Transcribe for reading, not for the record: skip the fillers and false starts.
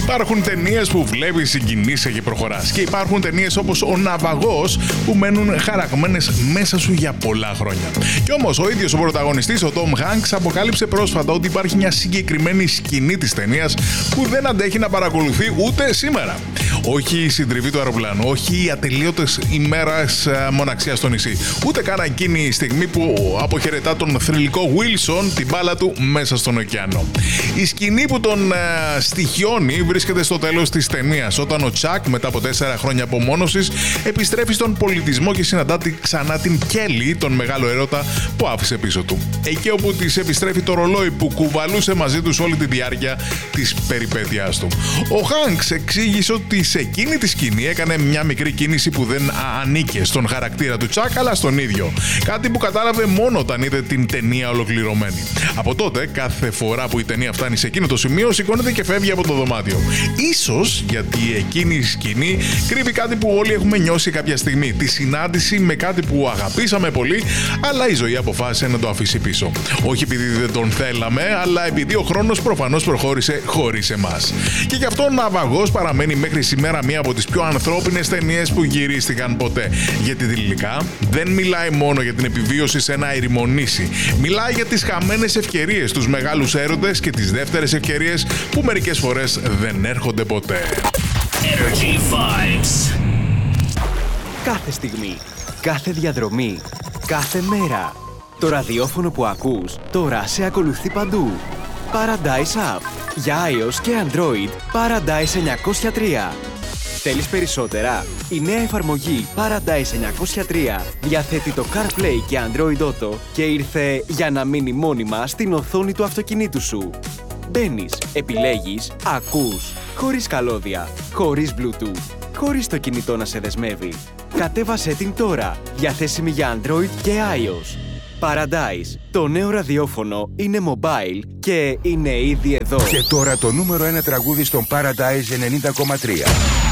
Υπάρχουν ταινίες που βλέπεις, συγκινείσαι και προχωράς. Και υπάρχουν ταινίες όπως Ο Ναυαγός που μένουν χαραγμένες μέσα σου για πολλά χρόνια. Κι όμως ο ίδιος ο πρωταγωνιστής, ο Tom Hanks, αποκάλυψε πρόσφατα ότι υπάρχει μια συγκεκριμένη σκηνή της ταινίας που δεν αντέχει να παρακολουθεί ούτε σήμερα. Όχι η συντριβή του αεροπλάνου, όχι οι ατελείωτες ημέρες μοναξιάς στο νησί, ούτε καν εκείνη η στιγμή που αποχαιρετά τον θρυλικό Wilson την μπάλα του μέσα στον ωκεανό. Η σκηνή που τον στοιχιώνει βρίσκεται στο τέλος της ταινίας, όταν ο Τσακ, μετά από 4 χρόνια απομόνωσης, επιστρέφει στον πολιτισμό και συναντά ξανά την Κέλι, τον μεγάλο έρωτα που άφησε πίσω του. Εκεί όπου της επιστρέφει το ρολόι που κουβαλούσε μαζί τους όλη τη διάρκεια της περιπέτειάς του. Ο Hanks εξήγησε ότι σε εκείνη τη σκηνή έκανε μια μικρή κίνηση που δεν ανήκε στον χαρακτήρα του Τσακ, αλλά στον ίδιο. Κάτι που κατάλαβε μόνο όταν είδε την ταινία ολοκληρωμένη. Από τότε, κάθε φορά που η ταινία φτάνει σε εκείνο το σημείο, σηκώνεται και φεύγει από το δωμάτιο. Ίσως γιατί εκείνη η σκηνή κρύβει κάτι που όλοι έχουμε νιώσει κάποια στιγμή. Τη συνάντηση με κάτι που αγαπήσαμε πολύ, αλλά η ζωή αποφάσισε να το αφήσει πίσω. Όχι επειδή δεν τον θέλαμε, αλλά επειδή ο χρόνος προφανώς προχώρησε χωρίς εμάς. Και γι' αυτό ο Ναυαγός παραμένει μέχρι σήμερα μία από τις πιο ανθρώπινες ταινίες που γυρίστηκαν ποτέ. Γιατί τελικά δεν μιλάει μόνο για την επιβίωση σε ένα ερημονήσι. Μιλάει για τις χαμένες ευκαιρίες, τους μεγάλους έρωτες και τις δεύτερες ευκαιρίες που μερικές φορές δεν έρχονται ποτέ. Energy Vibes. Κάθε στιγμή, κάθε διαδρομή, κάθε μέρα. Το ραδιόφωνο που ακούς τώρα σε ακολουθεί παντού. Paradise App. Για iOS και Android, Paradise 903. Θέλεις περισσότερα? Η νέα εφαρμογή Paradise 903 διαθέτει το CarPlay και Android Auto και ήρθε για να μείνει μόνιμα στην οθόνη του αυτοκινήτου σου. Μπαίνεις, επιλέγεις, ακούς, χωρίς καλώδια, χωρίς Bluetooth, χωρίς το κινητό να σε δεσμεύει. Κατέβασέ την τώρα, διαθέσιμη για Android και iOS. Paradise, το νέο ραδιόφωνο, είναι mobile και είναι ήδη εδώ. Και τώρα το νούμερο 1 τραγούδι στον Paradise 90,3.